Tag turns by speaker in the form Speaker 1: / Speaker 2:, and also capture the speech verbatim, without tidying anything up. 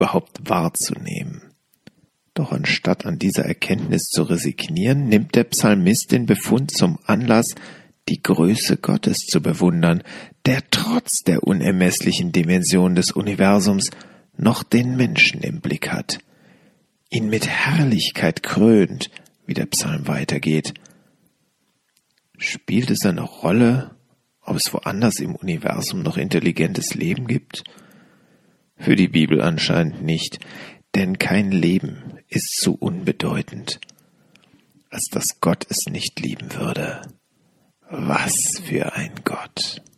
Speaker 1: überhaupt wahrzunehmen. Doch anstatt an dieser Erkenntnis zu resignieren, nimmt der Psalmist den Befund zum Anlass, die Größe Gottes zu bewundern, der trotz der unermesslichen Dimension des Universums noch den Menschen im Blick hat, ihn mit Herrlichkeit krönt, wie der Psalm weitergeht. Spielt es eine Rolle, ob es woanders im Universum noch intelligentes Leben gibt? Für die Bibel anscheinend nicht, denn kein Leben ist zu unbedeutend, als dass Gott es nicht lieben würde. Was für ein Gott!